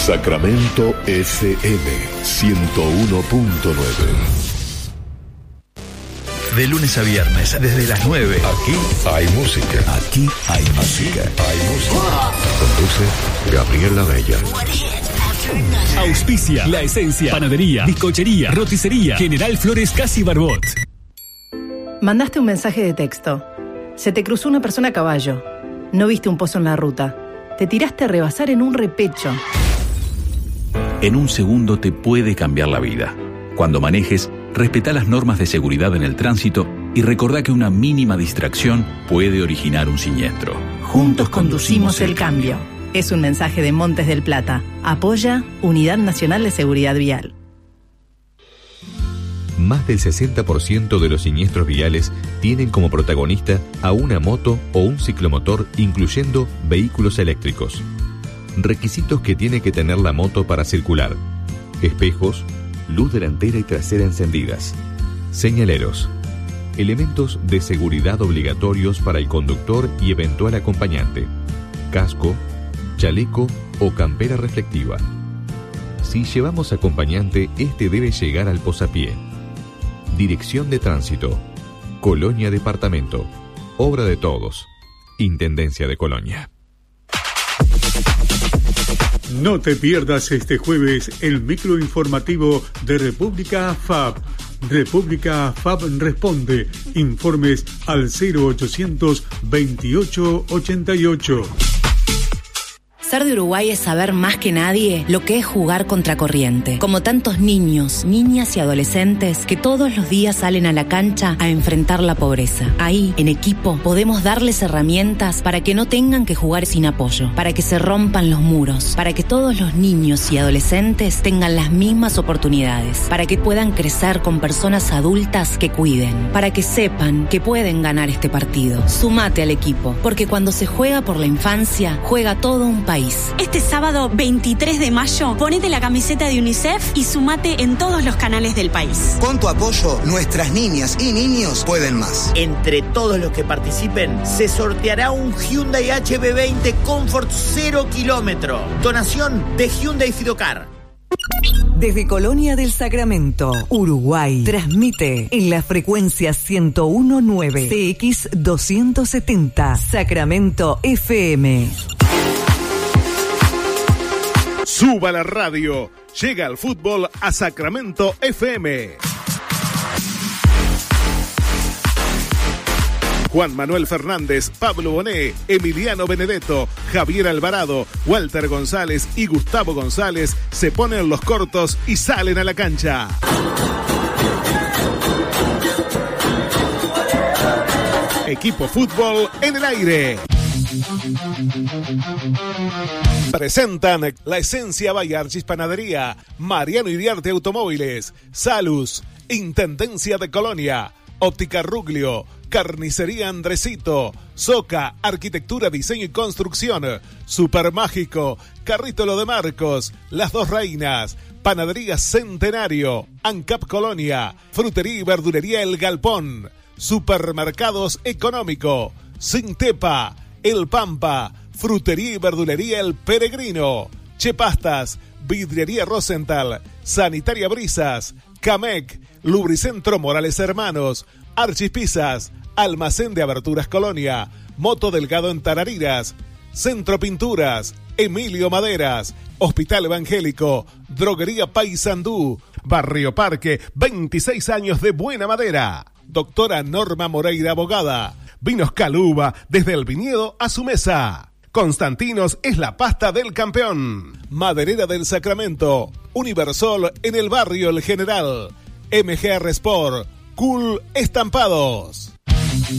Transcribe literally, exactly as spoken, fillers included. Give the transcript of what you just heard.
Sacramento F M ciento uno punto nueve. De lunes a viernes, desde las nueve. Aquí hay música. Aquí hay música. Hay música. Conduce Gabriela Bella. Auspicia La Esencia, panadería, bizcochería, roticería, General Flores Casi Barbot. Mandaste un mensaje de texto. Se te cruzó una persona a caballo. No viste un pozo en la ruta. Te tiraste a rebasar en un repecho. En un segundo te puede cambiar la vida. Cuando manejes, respetá las normas de seguridad en el tránsito y recordá que una mínima distracción puede originar un siniestro. Juntos conducimos el cambio. Es un mensaje de Montes del Plata. Apoya Unidad Nacional de Seguridad Vial. Más del sesenta por ciento de los siniestros viales tienen como protagonista a una moto o un ciclomotor, incluyendo vehículos eléctricos. Requisitos que tiene que tener la moto para circular: espejos, luz delantera y trasera encendidas, señaleros, elementos de seguridad obligatorios para el conductor y eventual acompañante, casco, chaleco o campera reflectiva. Si llevamos acompañante, este debe llegar al posapié. Dirección de Tránsito, Colonia Departamento, obra de todos, Intendencia de Colonia. No te pierdas este jueves el microinformativo de República F A B. República F A B responde. Informes al cero ochocientos veintiocho ochenta y ocho. Ser de Uruguay es saber más que nadie lo que es jugar contracorriente. Como tantos niños, niñas y adolescentes que todos los días salen a la cancha a enfrentar la pobreza. Ahí, en equipo, podemos darles herramientas para que no tengan que jugar sin apoyo, para que se rompan los muros, para que todos los niños y adolescentes tengan las mismas oportunidades, para que puedan crecer con personas adultas que cuiden, para que sepan que pueden ganar este partido. Sumate al equipo, porque cuando se juega por la infancia, juega todo un país. Este sábado veintitrés de mayo, ponete la camiseta de UNICEF y sumate en todos los canales del país. Con tu apoyo, nuestras niñas y niños pueden más. Entre todos los que participen, se sorteará un Hyundai H B veinte Comfort cero kilómetro. Donación de Hyundai Fidocar. Desde Colonia del Sacramento, Uruguay, transmite en la frecuencia ciento uno punto nueve C X doscientos setenta, Sacramento F M. Suba la radio. Llega el fútbol a Sacramento F M. Juan Manuel Fernández, Pablo Bonet, Emiliano Benedetto, Javier Alvarado, Walter González y Gustavo González se ponen los cortos y salen a la cancha. Equipo Fútbol en el aire. Presentan La Esencia Bayarchis Panadería, Mariano Iriarte Automóviles, Salus, Intendencia de Colonia, Óptica Ruglio, Carnicería Andresito, Soca, Arquitectura, Diseño y Construcción, Supermágico, Carrito Lo de Marcos, Las Dos Reinas, Panadería Centenario, ANCAP Colonia, Frutería y Verdulería El Galpón, Supermercados Económico, Sintepa, El Pampa, Frutería y Verdulería El Peregrino, Chepastas, Vidriería Rosenthal, Sanitaria Brisas, Camec, Lubricentro Morales Hermanos, Archipisas, Almacén de Aberturas Colonia, Moto Delgado en Tarariras, Centro Pinturas, Emilio Maderas, Hospital Evangélico, Droguería Paysandú, Barrio Parque, veintiséis años de buena madera. Doctora Norma Moreira Abogada, Vinos Caluba, desde el viñedo a su mesa. Constantinos es la pasta del campeón. Maderera del Sacramento, Universol en el barrio El General, M G R Sport, Cool Estampados.